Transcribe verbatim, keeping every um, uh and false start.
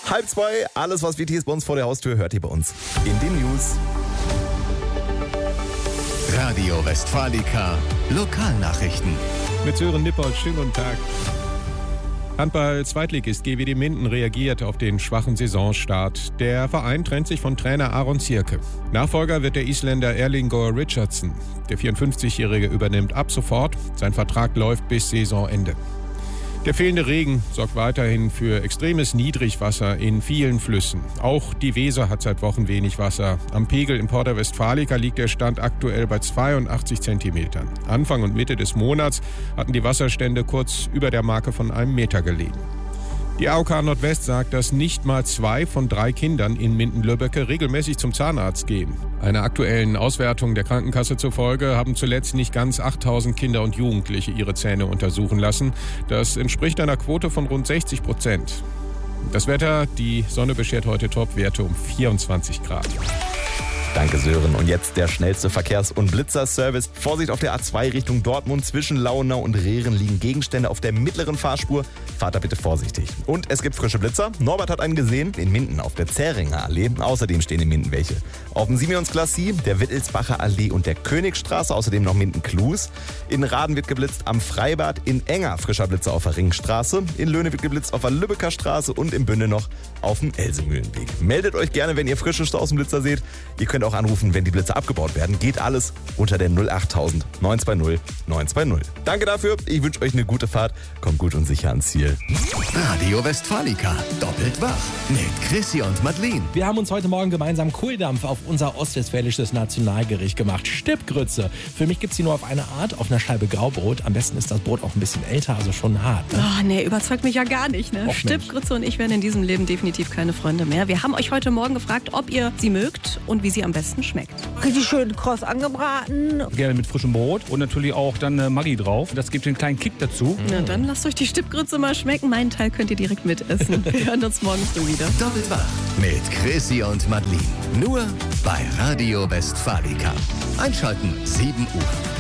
Halb zwei, alles was wichtig ist bei uns vor der Haustür, hört ihr bei uns in den News. Radio Westfalica, Lokalnachrichten. Mit Sören Nippold, schönen guten Tag. Handball-Zweitligist G W D Minden reagiert auf den schwachen Saisonstart. Der Verein trennt sich von Trainer Aron Zierke. Nachfolger wird der Isländer Erlingur Richardson. Der vierundfünfzigjährige übernimmt ab sofort. Sein Vertrag läuft bis Saisonende. Der fehlende Regen sorgt weiterhin für extremes Niedrigwasser in vielen Flüssen. Auch die Weser hat seit Wochen wenig Wasser. Am Pegel in Porta Westfalica liegt der Stand aktuell bei zweiundachtzig Zentimetern. Anfang und Mitte des Monats hatten die Wasserstände kurz über der Marke von einem Meter gelegen. Die A O K Nordwest sagt, dass nicht mal zwei von drei Kindern in Minden-Lübbecke regelmäßig zum Zahnarzt gehen. Einer aktuellen Auswertung der Krankenkasse zufolge haben zuletzt nicht ganz achttausend Kinder und Jugendliche ihre Zähne untersuchen lassen. Das entspricht einer Quote von rund sechzig Prozent. Das Wetter, die Sonne beschert heute Topwerte um vierundzwanzig Grad. Danke Sören. Und jetzt der schnellste Verkehrs- und Blitzerservice. Vorsicht auf der A zwei Richtung Dortmund. Zwischen Lauenau und Rehren liegen Gegenstände auf der mittleren Fahrspur. Fahrt da bitte vorsichtig. Und es gibt frische Blitzer. Norbert hat einen gesehen in Minden auf der Zähringer Allee. Außerdem stehen in Minden welche auf dem Simeonsklassie, der Wittelsbacher Allee und der Königstraße. Außerdem noch Minden-Klus. In Raden wird geblitzt am Freibad. In Enger frischer Blitzer auf der Ringstraße. In Löhne wird geblitzt auf der Lübecker Straße und in Bünde noch auf dem Elsemühlenweg. Meldet euch gerne, wenn ihr frische Straußenblitzer seht. Ihr könnt auch anrufen, wenn die Blitze abgebaut werden. Geht alles unter der null achttausend neunhundertzweißig neunhundertzweißig. Danke dafür. Ich wünsche euch eine gute Fahrt. Kommt gut und sicher ans Ziel. Radio Westfalica, doppelt wach mit Chrissy und Madeleine. Wir haben uns heute Morgen gemeinsam Kohldampf auf unser ostwestfälisches Nationalgericht gemacht. Stippgrütze. Für mich gibt es die nur auf eine Art, auf einer Scheibe Graubrot. Am besten ist das Brot auch ein bisschen älter, also schon hart. Ne? Oh, nee, überzeugt mich ja gar nicht. Ne? Stippgrütze und ich werden in diesem Leben definitiv keine Freunde mehr. Wir haben euch heute Morgen gefragt, ob ihr sie mögt und wie sie am besten schmeckt. Richtig schön kross angebraten. Gerne mit frischem Brot und natürlich auch dann äh, Maggi drauf. Das gibt einen kleinen Kick dazu. Na dann lasst euch die Stippgrütze mal schmecken. Meinen Teil könnt ihr direkt mitessen. Wir hören uns morgen früh wieder. Doppelt wach mit Chrissy und Madeleine. Nur bei Radio Westfalica. Einschalten sieben Uhr.